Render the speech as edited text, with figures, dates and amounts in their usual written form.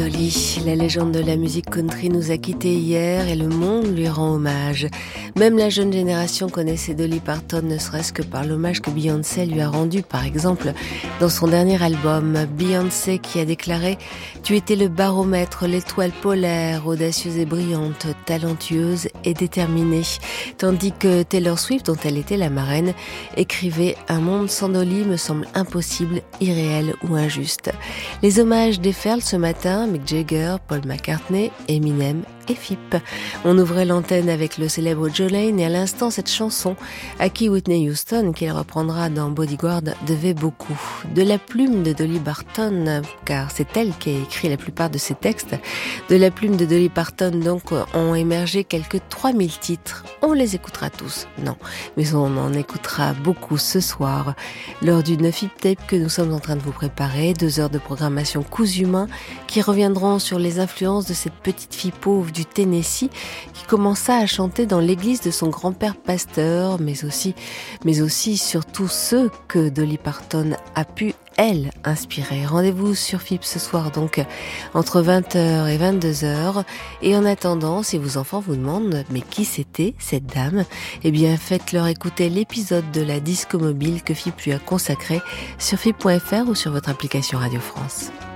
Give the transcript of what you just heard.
Dolly, la légende de la musique country nous a quittés hier et le monde lui rend hommage. Même la jeune génération connaissait Dolly Parton, ne serait-ce que par l'hommage que Beyoncé lui a rendu, par exemple, dans son dernier album. Beyoncé qui a déclaré « Tu étais le baromètre, l'étoile polaire, audacieuse et brillante, talentueuse et déterminée ». Tandis que Taylor Swift, dont elle était la marraine, écrivait « Un monde sans Dolly me semble impossible, irréel ou injuste ». Les hommages déferlent ce matin, Mick Jagger, Paul McCartney, Eminem et Phipp. On ouvrait l'antenne avec le célèbre Jolene et à l'instant cette chanson à qui Whitney Houston, qu'il reprendra dans Bodyguard, devait beaucoup. De la plume de Dolly Parton, car c'est elle qui a écrit la plupart de ses textes, de la plume de Dolly Parton donc ont émergé quelques 3000 titres. On les écoutera tous, non, mais on en écoutera beaucoup ce soir lors du 9 Hip Tape que nous sommes en train de vous préparer, 2 heures de programmation cousu main qui reviendront sur les influences de cette petite fille pauvre du Tennessee qui commença à chanter dans l'église de son grand-père pasteur, mais aussi surtout ceux que Dolly Parton a pu, elle, inspirer. Rendez-vous sur FIP ce soir donc entre 20h et 22h. Et en attendant, si vos enfants vous demandent mais qui c'était cette dame, eh bien faites-leur écouter l'épisode de la disco mobile que FIP lui a consacré sur FIP.fr ou sur votre application Radio France.